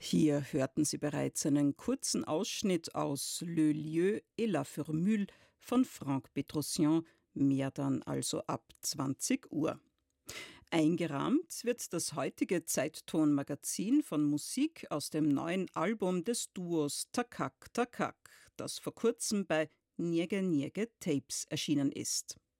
Hier hörten Sie bereits einen kurzen Ausschnitt aus Le Lieu et la Formule von Franck Petrossian, mehr dann also ab 20 Uhr. Eingerahmt wird das heutige Zeitton-Magazin von Musik aus dem neuen Album des Duos Takak Takak, das vor kurzem bei Niege Niege Tapes erschienen ist.